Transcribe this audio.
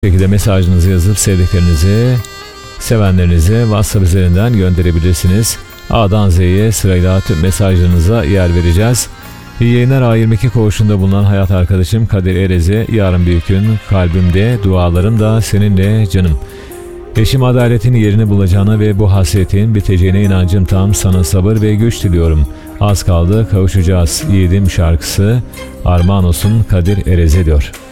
şekilde mesajınızı yazıp sevdiklerinizi, sevenlerinize WhatsApp üzerinden gönderebilirsiniz. A'dan Z'ye sırayla tüm mesajlarınıza yer vereceğiz. İyi yayınlar. A22 koğuşunda bulunan hayat arkadaşım Kadir Erez'e yarın bir gün kalbimde, dualarım da seninle canım. Eşim adaletin yerini bulacağına ve bu hasretin biteceğine inancım tam, sana sabır ve güç diliyorum. Az kaldı kavuşacağız. Yiğidim şarkısı armağan olsun Kadir Erez'e diyor.